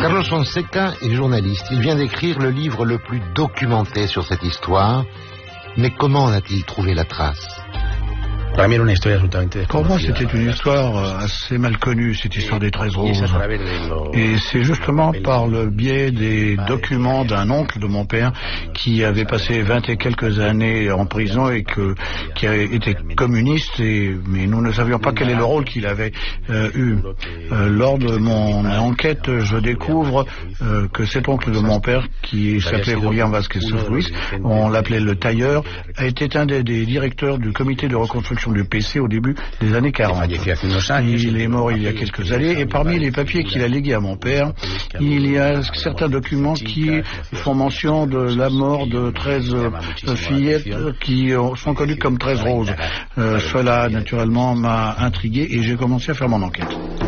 Carlos Fonseca est journaliste. Il vient d'écrire le livre le plus documenté sur cette histoire. Mais comment en a-t-il trouvé la trace? Pour moi, c'était une histoire assez mal connue, cette histoire des 13 roses. Et c'est justement par le biais des documents d'un oncle de mon père qui avait passé 20 et quelques années en prison et qui a été communiste, mais nous ne savions pas quel est le rôle qu'il avait eu. Lors de mon enquête, je découvre que cet oncle de mon père, qui s'appelait Julián Vázquez Ruiz, on l'appelait le tailleur, a été un des directeurs du comité de reconstruction du PC au début des années 40. Il est mort il y a quelques années et parmi les papiers qu'il a légués à mon père, il y a certains documents qui font mention de la mort de 13 fillettes qui sont connues comme 13 roses. Cela naturellement m'a intrigué et j'ai commencé à faire mon enquête.